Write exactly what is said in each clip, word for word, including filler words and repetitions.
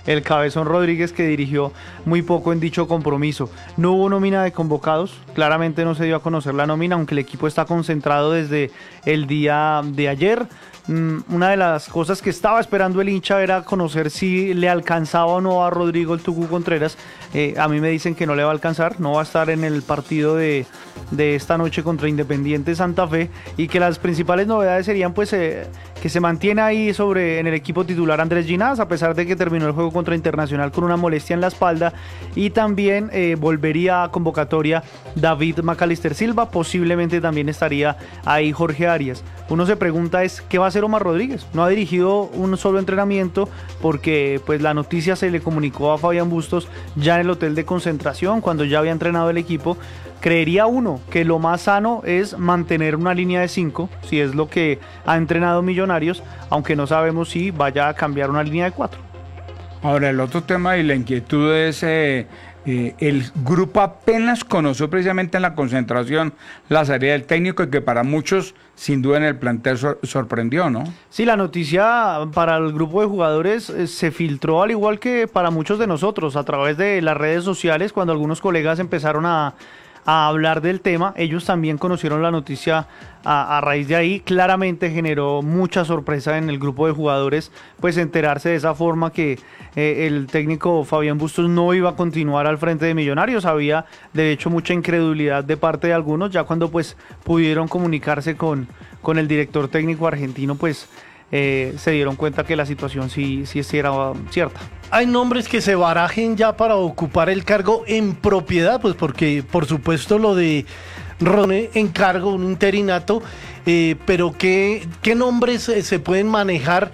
el Cabezón Rodríguez, que dirigió muy poco en dicho compromiso. No hubo nómina de convocados, claramente no se dio a conocer la nómina, aunque el equipo está concentrado desde el día de ayer. Una de las cosas que estaba esperando el hincha era conocer si le alcanzaba o no a Rodrigo el Tucu Contreras. Eh, a mí me dicen que no le va a alcanzar, no va a estar en el partido de, de esta noche contra Independiente Santa Fe, y que las principales novedades serían pues eh, que se mantiene ahí sobre en el equipo titular Andrés Ginás, a pesar de que terminó el juego contra Internacional con una molestia en la espalda, y también eh, volvería a convocatoria David Macalister Silva, posiblemente también estaría ahí Jorge Arias. Uno se pregunta es ¿qué va a hacer Omar Rodríguez? No ha dirigido un solo entrenamiento porque pues la noticia se le comunicó a Fabián Bustos ya en el hotel de concentración cuando ya había entrenado el equipo. Creería uno que lo más sano es mantener una línea de cinco, si es lo que ha entrenado Millonarios, aunque no sabemos si vaya a cambiar una línea de cuatro. Ahora, el otro tema y la inquietud es, eh, eh, el grupo apenas conoció precisamente en la concentración la salida del técnico, y que para muchos, sin duda en el plantel, sor sorprendió, ¿no? Sí, la noticia para el grupo de jugadores eh, se filtró al igual que para muchos de nosotros a través de las redes sociales, cuando algunos colegas empezaron a a hablar del tema. Ellos también conocieron la noticia a, a raíz de ahí. Claramente generó mucha sorpresa en el grupo de jugadores pues enterarse de esa forma que eh, el técnico Fabián Bustos no iba a continuar al frente de Millonarios. Había de hecho mucha incredulidad de parte de algunos, ya cuando pues pudieron comunicarse con, con el director técnico argentino, pues Eh, se dieron cuenta que la situación sí, sí era cierta. Hay nombres que se barajen ya para ocupar el cargo en propiedad, pues porque por supuesto lo de Rone en cargo, un interinato, eh, pero ¿qué, qué nombres se, se pueden manejar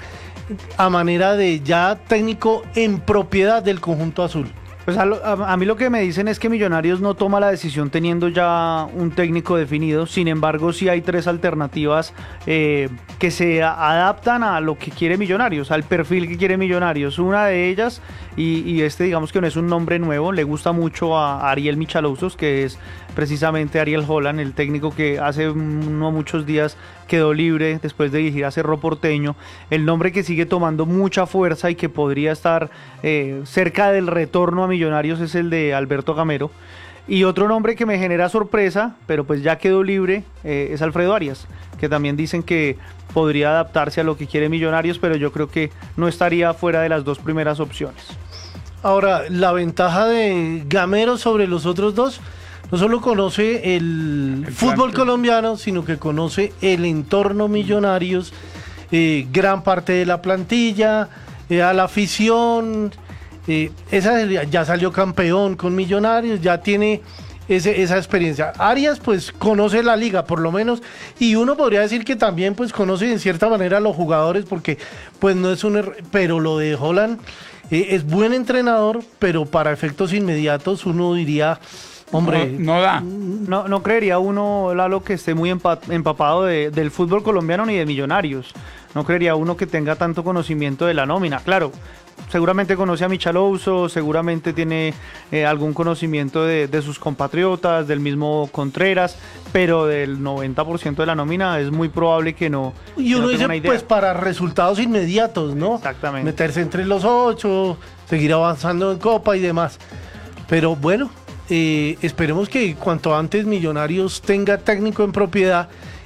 a manera de ya técnico en propiedad del conjunto azul? Pues a, lo, a, a mí lo que me dicen es que Millonarios no toma la decisión teniendo ya un técnico definido. Sin embargo, sí hay tres alternativas eh, que se a, adaptan a lo que quiere Millonarios, al perfil que quiere Millonarios. Una de ellas, y, y este digamos que no es un nombre nuevo, le gusta mucho a Ariel Michalousos, que es precisamente Ariel Holland, el técnico que hace no muchos días quedó libre después de dirigir a Cerro Porteño. El nombre que sigue tomando mucha fuerza y que podría estar eh, cerca del retorno a Millonarios es el de Alberto Gamero. Y otro nombre que me genera sorpresa, pero pues ya quedó libre, eh, es Alfredo Arias, que también dicen que podría adaptarse a lo que quiere Millonarios, pero yo creo que no estaría fuera de las dos primeras opciones. Ahora, la ventaja de Gamero sobre los otros dos, no solo conoce el, el fútbol plantel colombiano, sino que conoce el entorno Millonarios, eh, gran parte de la plantilla, eh, a la afición, eh, esa ya salió campeón con Millonarios, ya tiene ese, esa experiencia. Arias pues conoce la liga por lo menos, y uno podría decir que también pues conoce en cierta manera a los jugadores, porque pues no es un error, pero lo de Holland eh, es buen entrenador, pero para efectos inmediatos uno diría... Hombre, no, no da. No, no creería uno, Lalo, que esté muy empapado de, del fútbol colombiano ni de Millonarios. No creería uno que tenga tanto conocimiento de la nómina. Claro, seguramente conoce a Michalouso, seguramente tiene eh, algún conocimiento de, de sus compatriotas, del mismo Contreras, pero del noventa por ciento de la nómina es muy probable que no. Y uno no dice, pues para resultados inmediatos, ¿no? Exactamente. Meterse entre los ocho, seguir avanzando en Copa y demás. Pero bueno, eh, esperemos que cuanto antes Millonarios tenga técnico en propiedad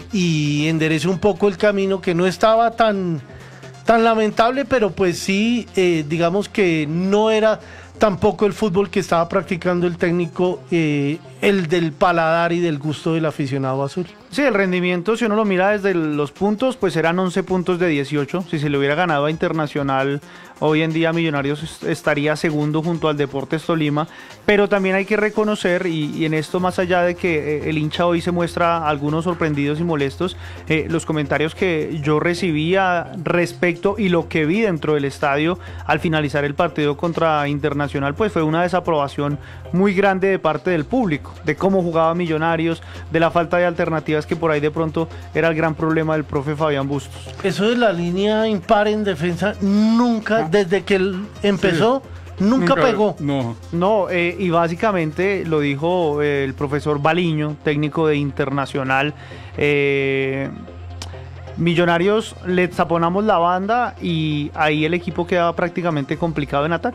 y enderece un poco el camino, que no estaba tan, tan lamentable, pero pues sí, eh, digamos que no era tampoco el fútbol que estaba practicando el técnico, eh, el del paladar y del gusto del aficionado azul. Sí, el rendimiento, si uno lo mira desde los puntos, pues eran once puntos de dieciocho. Si se le hubiera ganado a Internacional, hoy en día Millonarios estaría segundo junto al Deportes Tolima. Pero también hay que reconocer, y, y en esto más allá de que eh, el hincha hoy se muestra algunos sorprendidos y molestos, eh, los comentarios que yo recibía respecto y lo que vi dentro del estadio al finalizar el partido contra Internacional, pues fue una desaprobación muy grande de parte del público, de cómo jugaba Millonarios, de la falta de alternativas, que por ahí de pronto era el gran problema del profe Fabián Bustos. Eso de la línea impar en defensa, nunca, ah. desde que él empezó, sí. nunca, nunca pegó. No, no eh, y básicamente lo dijo eh, el profesor Baliño, técnico de Internacional. Eh, Millonarios le taponamos la banda y ahí el equipo quedaba prácticamente complicado en ataque.